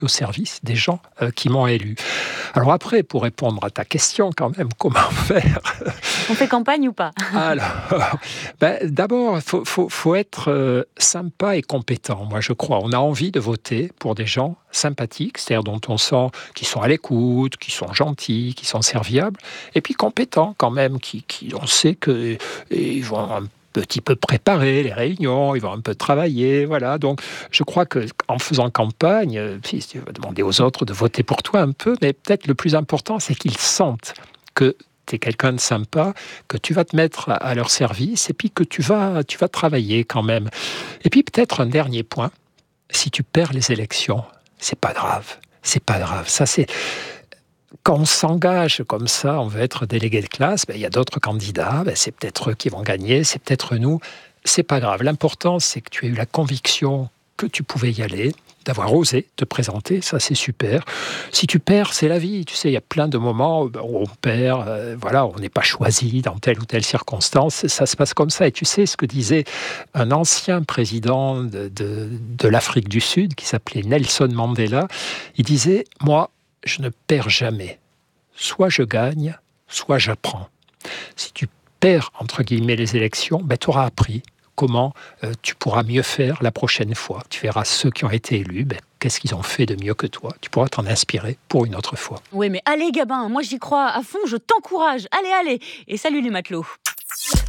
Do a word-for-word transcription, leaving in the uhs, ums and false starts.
au service des gens euh, qui m'ont élu. Alors après, pour répondre à ta question quand même, comment faire? On fait campagne ou pas? Alors, ben, d'abord, il faut, faut, faut être euh, sympa et compétent, moi je crois. On a envie de voter pour des gens sympathiques, c'est-à-dire dont on sent qu'ils sont à l'écoute, qu'ils sont gentils, qu'ils sont serviables, et puis compétents quand même, qui, qui on sait qu'ils vont un petit peu préparer les réunions, ils vont un peu travailler, voilà. Donc, je crois qu'en faisant campagne, euh, si tu vas demander aux autres de voter pour toi un peu, mais peut-être le plus important, c'est qu'ils sentent que tu es quelqu'un de sympa, que tu vas te mettre à, à leur service et puis que tu vas, tu vas travailler quand même. Et puis peut-être un dernier point, si tu perds les élections, c'est pas grave. C'est pas grave. Ça, c'est quand on s'engage comme ça, on veut être délégué de classe, ben, il y a d'autres candidats, ben, c'est peut-être eux qui vont gagner, c'est peut-être nous. C'est pas grave. L'important, c'est que tu aies eu la conviction que tu pouvais y aller, d'avoir osé te présenter, ça c'est super. Si tu perds, c'est la vie. Tu sais, il y a plein de moments où on perd, euh, voilà, on n'est pas choisi dans telle ou telle circonstance, ça se passe comme ça. Et tu sais ce que disait un ancien président de, de, de l'Afrique du Sud, qui s'appelait Nelson Mandela, il disait, moi, je ne perds jamais. Soit je gagne, soit j'apprends. Si tu perds, entre guillemets, les élections, ben, tu auras appris comment euh, tu pourras mieux faire la prochaine fois. Tu verras ceux qui ont été élus, ben, qu'est-ce qu'ils ont fait de mieux que toi. Tu pourras t'en inspirer pour une autre fois. Oui, mais allez Gabin, moi j'y crois à fond, je t'encourage. Allez, allez. Et salut les matelots.